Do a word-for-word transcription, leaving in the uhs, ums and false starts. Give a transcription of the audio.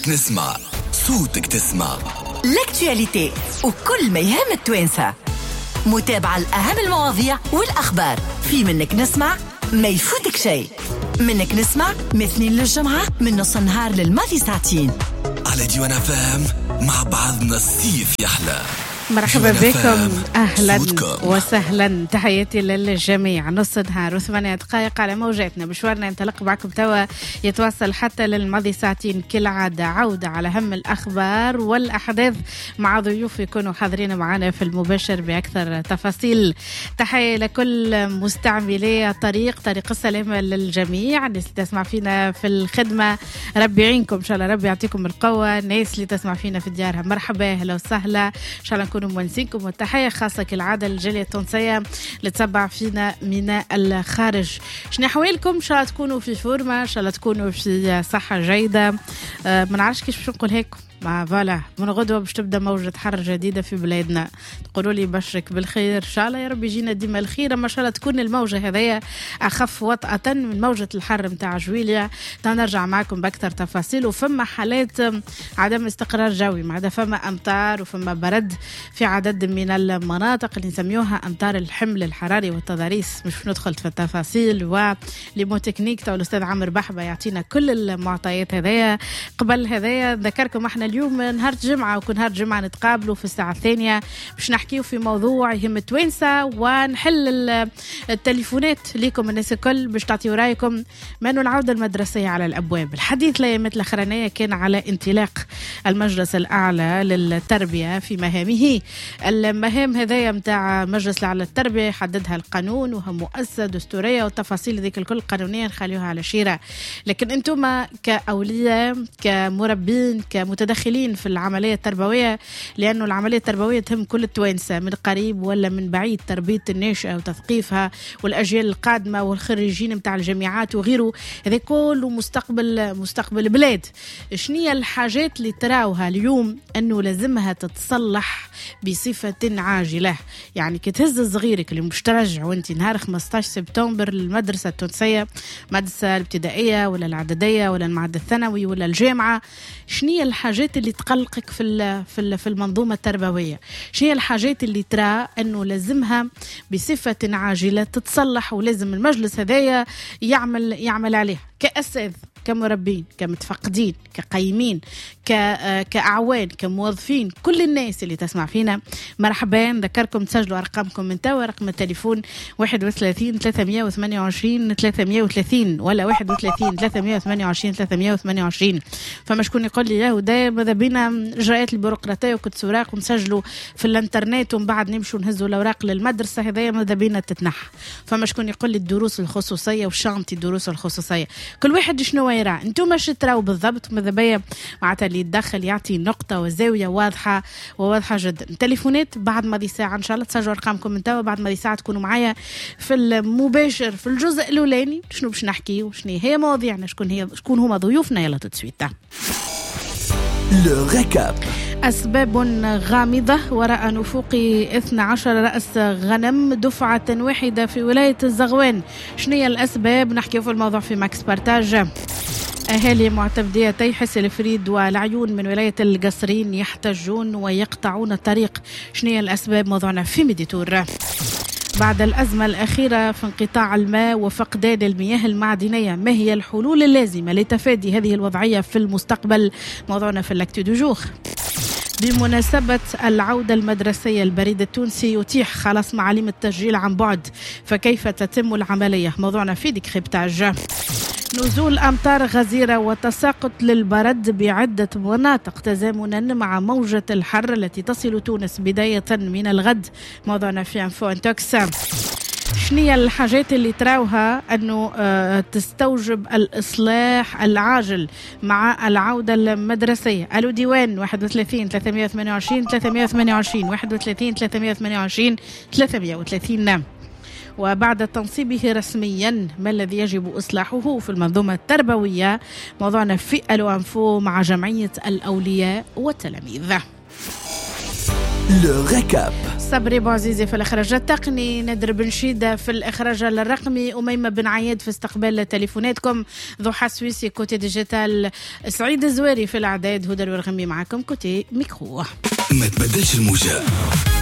صوتك نسمع، صوتك تسمع لاكتواليتي وكل ما يهم التوانسة، متابعة الأهم المواضيع والأخبار. في منك نسمع ما يفوتك شيء، منك نسمع مثنين للجمعة من نص النهار للماضي ساعتين على ديوان فام. مع بعضنا الصيف يحلى. مرحبا بكم، أهلا وسهلا، تحياتي للجميع. نص نهار وثمانية دقائق على موجاتنا. مشوارنا ينطلق معكم توا يتواصل حتى للماضي ساعتين كالعادة. عودة على هم الأخبار والأحداث مع ضيوف يكونوا حاضرين معنا في المباشر بأكثر تفاصيل. تحية لكل مستعملي الطريق، طريق السلامة للجميع. الناس اللي تسمع فينا في الخدمة ربي يعينكم إن شاء الله، ربي يعطيكم القوة. الناس اللي تسمع فينا في ديارها مرحبا، أهلا وسهلا، إن شاء الله نكونوا موانسينكم. والتحية خاصة كالعادة للجالية التونسية اللي تتبع فينا من الخارج. شنو أحوالكم؟ إن شاء الله تكونوا في فورمة، إن شاء الله تكونوا في صحة جيدة. أه ما نعرفش كيف باش نقول هيك، ما فوالا من غدوة باش تبدا موجة حر جديدة في بلادنا. تقولوا لي بشرك بالخير، ان شاء الله يا رب يجينا ديما الخير. اما ان شاء الله تكون الموجة هذيا اخف وطأة من موجة الحر متاع جويليا. نرجع معكم باكثر تفاصيل. وفما حالات عدم استقرار جوي، ما عدا فما امطار وفما برد في عدد من المناطق اللي نسميوها امطار الحمل الحراري والتضاريس. مش ندخل في التفاصيل، وليموتكنيك تو الاستاذ عامر بحبة يعطينا كل المعطيات هذيا. قبل هذايا ذكركم احنا اليوم نهار جمعة، وكل نهار جمعة نتقابلوا في الساعة الثانية باش نحكيو في موضوع يهم التوانسة، ونحل التليفونات ليكم الناس الكل باش تعطيو رايكم. منو العودة المدرسية على الأبواب. الحديث الأيامات الأخرانية كان على انطلاق المجلس الأعلى للتربية في مهامه. المهام هذايا متاع مجلس الأعلى للتربية حددها القانون، وهم مؤسسة دستورية، والتفاصيل ذيك الكل قانونيا نخليوها على شيرة. لكن انتم كأولياء كمربين كمتدخلين في العملية التربوية، لأنه العملية التربوية تهم كل التوانسة من قريب ولا من بعيد، تربية الناشئة وتثقيفها والأجيال القادمة والخريجين متاع الجامعات وغيره. هذا كله مستقبل مستقبل بلاد. شنية الحاجات اللي تراوها اليوم أنه لازمها تتصلح بصفة عاجلة؟ يعني كتهز صغيرك اللي مش ترجع وانت نهار خمسة عشر سبتمبر للمدرسة التونسية، مدرسة الابتدائية ولا الإعدادية ولا المعهد الثانوي ولا الجامعة، شنية الحاجات اللي تقلقك في في في المنظومة التربوية؟ شنية الحاجات اللي ترى أنه لازمها بصفة عاجلة تتصلح، ولازم المجلس هذايا يعمل يعمل عليها كأساتذة كمربين كمتفقدين كقيمين كأعوان كموظفين، كل الناس اللي تسمع فينا مرحبا. نذكركم تسجلوا أرقامكم من توا، رقم التليفون واحد وثلاثين ثلاثمية وثمانية وعشرين ثلاثمية وثلاثين ولا واحد وثلاثين ثلاثمية وثمانية وعشرين ثلاثمية وثمانية وعشرين. فما شكون يقول لي ياهو ده ماذا بينا إجراءات البيروقراطية وكنت سوراق ونسجلوا في الانترنت ومن بعد نمشوا نهزوا الأوراق للمدرسة، هذايا ماذا بينا تتنحى. فما شكون يقول لي الدروس الخصوصية وشانتي الدروس الخصوصية، كل واحد شنو يرى. انتم مش تراو بالضبط ماذا بيا معناتها اللي يتدخل يعطي نقطة وزاوية واضحة وواضحة جدا. تليفونات بعد ماضي ساعة إن شاء الله تسجلوا أرقامكم من توا، بعد ماضي ساعة تكونوا معايا في المباشر في الجزء الأولاني. شنو باش نحكي وشنو هي مواضيعنا، شكون هي شكون هما ضيوفنا. يلا تتسويت لو ريكاب. أسباب غامضة وراء نفوق اثني عشر رأس غنم دفعة واحدة في ولاية الزغوان. شنية الأسباب؟ نحكي في الموضوع في ماكس بارتاج. أهالي معتمديتي حس الفريد والعيون من ولاية القصرين يحتجون ويقطعون الطريق. شنية الأسباب؟ موضوعنا في ميديتور. بعد الأزمة الأخيرة في انقطاع الماء وفقدان المياه المعدنية، ما هي الحلول اللازمة لتفادي هذه الوضعية في المستقبل؟ موضوعنا في اللاكتو دو جور. بمناسبة العودة المدرسية، البريد التونسي يتيح خلاص معالم التسجيل عن بعد، فكيف تتم العملية؟ موضوعنا في ديكريبتاج. نزول أمطار غزيرة وتساقط للبرد بعدة مناطق تزامنا مع موجة الحر التي تصل تونس بداية من الغد. موضوعنا في انفو انتوكس. شنية الحاجات اللي تراوها أنه تستوجب الإصلاح العاجل مع العودة المدرسية؟ ألو ديوان واحد وثلاثين ثلاثمية وثمانية وعشرين ثلاثمية وثمانية وعشرين واحد وثلاثين ثلاثمية وثمانية وعشرين ثلاثمية وثلاثين. وبعد تنصيبه رسميا ما الذي يجب إصلاحه في المنظومة التربوية؟ موضوعنا في ألو أنفو مع جمعية الأولياء والتلاميذ. لو ريكاب. صبري بوعزيزي في الإخراج التقني، ندر بن شيدة في الإخراج الرقمي، أميمة بن عياد في استقبال تليفوناتكم، ضحى سويسي كوتي ديجيتال، سعيد الزواري في الإعداد، هدى الورغمي معكم كوتي ميكرو. ما تبدلش الموجة.